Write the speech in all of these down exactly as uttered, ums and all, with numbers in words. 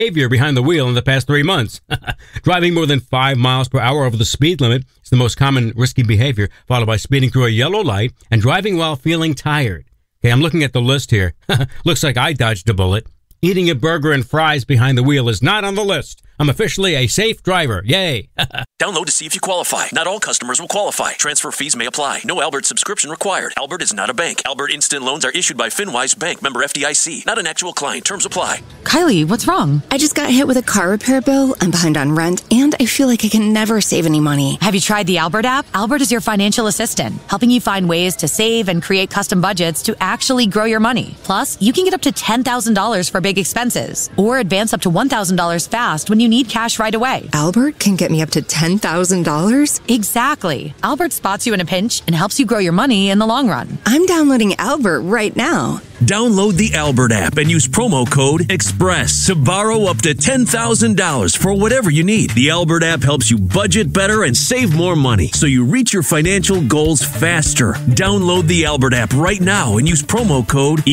behavior behind the wheel in the past three months. Driving more than five miles per hour over the speed limit is the most common risky behavior, followed by speeding through a yellow light and driving while feeling tired. Okay, I'm looking at the list here. Looks like I dodged a bullet. Eating a burger and fries behind the wheel is not on the list. I'm officially a safe driver. Yay. Download to see if you qualify. Not all customers will qualify. Transfer fees may apply. No Albert subscription required. Albert is not a bank. Albert Instant Loans are issued by FinWise Bank, member F D I C. Not an actual client. Terms apply. Kylie, what's wrong? I just got hit with a car repair bill. I'm behind on rent, and I feel like I can never save any money. Have you tried the Albert app? Albert is your financial assistant, helping you find ways to save and create custom budgets to actually grow your money. Plus, you can get up to ten thousand dollars for big expenses, or advance up to one thousand dollars fast when you need cash right away. Albert can get me up to ten thousand dollars? Exactly. Albert spots you in a pinch and helps you grow your money in the long run. I'm downloading Albert right now. Download the Albert app and use promo code EXPRESS to borrow up to ten thousand dollars for whatever you need. The Albert app helps you budget better and save more money so you reach your financial goals faster. Download the Albert app right now and use promo code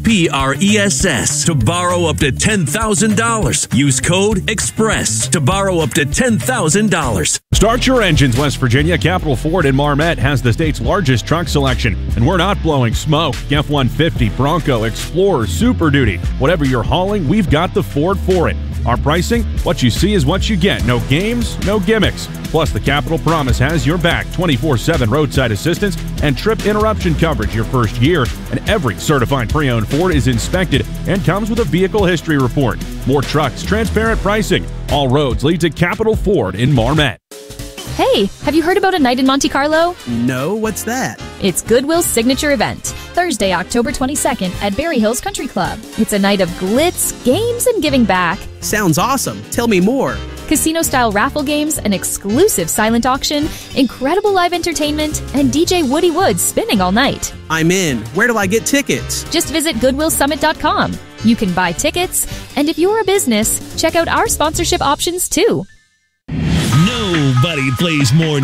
EXPRESS to borrow up to ten thousand dollars. Use code EXPRESS to borrow up to ten thousand dollars. Start your engines, West Virginia. Capital Ford in Marmet has the state's largest truck selection, and we're not blowing smoke. F one fifty, Bronco, Explorer, Super Duty. Whatever you're hauling, we've got the Ford for it. Our pricing, what you see is what you get. No games, no gimmicks. Plus, the Capital Promise has your back, twenty-four seven roadside assistance and trip interruption coverage your first year. And every certified pre-owned Ford is inspected and comes with a vehicle history report. More trucks, transparent pricing. All roads lead to Capital Ford in Marmet. Hey, have you heard about a night in Monte Carlo? No, what's that? It's Goodwill's signature event, Thursday, October twenty-second at Berry Hills Country Club. It's a night of glitz, games, and giving back. Sounds awesome. Tell me more. Casino-style raffle games, an exclusive silent auction, incredible live entertainment, and D J Woody Woods spinning all night. I'm in. Where do I get tickets? Just visit goodwill summit dot com. You can buy tickets, and if you're a business, check out our sponsorship options too. Nobody plays more